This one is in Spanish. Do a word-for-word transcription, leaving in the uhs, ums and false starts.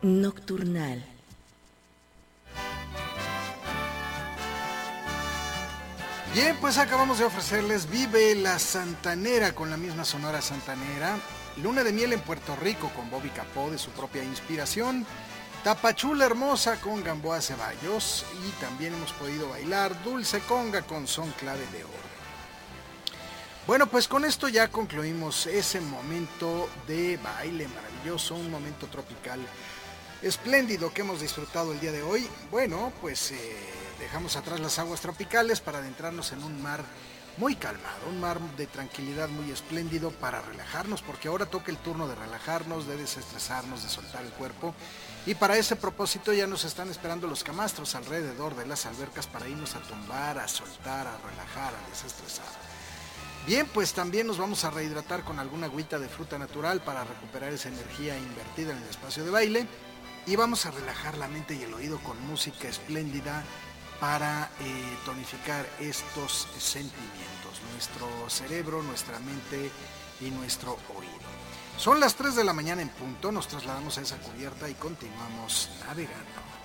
Nocturnal. Bien, pues acabamos de ofrecerles Vive la Santanera con la misma Sonora Santanera, Luna de Miel en Puerto Rico con Bobby Capó de su propia inspiración, Tapachula Hermosa con Gamboa Ceballos y también hemos podido bailar Dulce Conga con Son Clave de Oro. Bueno, pues con esto ya concluimos ese momento de baile maravilloso, un momento tropical espléndido que hemos disfrutado el día de hoy. Bueno, pues eh, dejamos atrás las aguas tropicales para adentrarnos en un mar muy calmado, un mar de tranquilidad muy espléndido para relajarnos, porque ahora toca el turno de relajarnos, de desestresarnos, de soltar el cuerpo. Y para ese propósito ya nos están esperando los camastros alrededor de las albercas para irnos a tumbar, a soltar, a relajar, a desestresar. Bien, pues también nos vamos a rehidratar con alguna agüita de fruta natural para recuperar esa energía invertida en el espacio de baile. Y vamos a relajar la mente y el oído con música espléndida para eh, tonificar estos sentimientos, nuestro cerebro, nuestra mente y nuestro oído. Son las tres de la mañana en punto, nos trasladamos a esa cubierta y continuamos navegando.